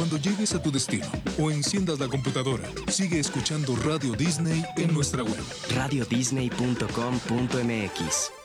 Cuando llegues a tu destino o enciendas la computadora, sigue escuchando Radio Disney en nuestra web. radiodisney.com.mx